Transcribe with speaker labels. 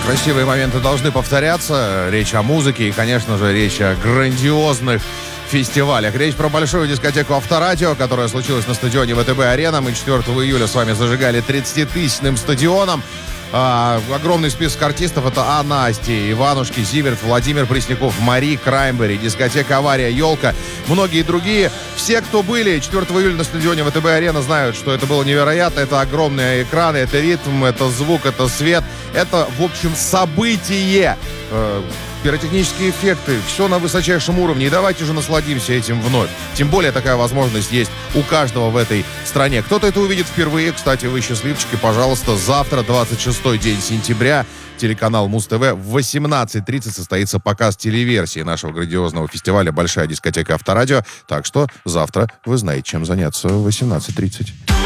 Speaker 1: Красивые моменты должны повторяться. Речь о музыке и, конечно же, речь о грандиозных фестивалях. Речь про большую дискотеку «Авторадио», которая случилась на стадионе ВТБ-Арена. Мы 4 июля с вами зажигали 30-тысячным стадионом. Огромный список артистов. Это Настя, Иванушки, Зиверт, Владимир Пресняков, Мари Краймбери, дискотека «Авария», «Елка», многие другие. Все, кто были 4 июля на стадионе ВТБ-Арена, знают, что это было невероятно. Это огромные экраны, это ритм, это звук, это свет. Это, в общем, событие. Пиротехнические эффекты, все на высочайшем уровне. И давайте же насладимся этим вновь. Тем более такая возможность есть у каждого в этой стране. Кто-то это увидит впервые. Кстати, вы счастливчики, пожалуйста. Завтра, 26 день сентября, телеканал Муз-ТВ в 18:30 состоится показ телеверсии нашего грандиозного фестиваля «Большая дискотека Авторадио». Так что завтра вы знаете, чем заняться в 18:30.